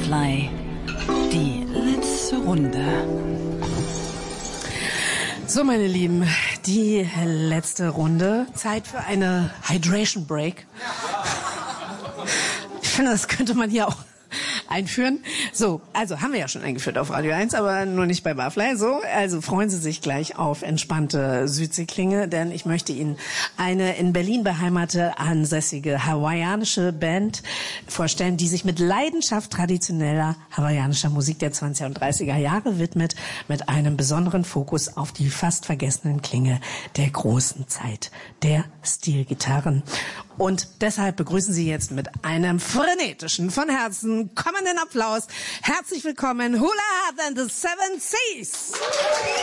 Barfly. Die letzte Runde. So, meine Lieben, die letzte Runde. Zeit für eine Hydration Break. Ich finde, das könnte man hier auch einführen. So, also haben wir ja schon eingeführt auf Radio 1, aber nur nicht bei Barfly. So, also freuen Sie sich gleich auf entspannte Südseeklinge, denn ich möchte Ihnen eine in Berlin beheimatete, ansässige hawaiianische Band vorstellen, die sich mit Leidenschaft traditioneller hawaiianischer Musik der 20er und 30er Jahre widmet, mit einem besonderen Fokus auf die fast vergessenen Klänge der großen Zeit der Stilgitarren. Und deshalb begrüßen Sie jetzt mit einem frenetischen, von Herzen kommenden Applaus herzlich willkommen Hula Heart and the Seven Seas.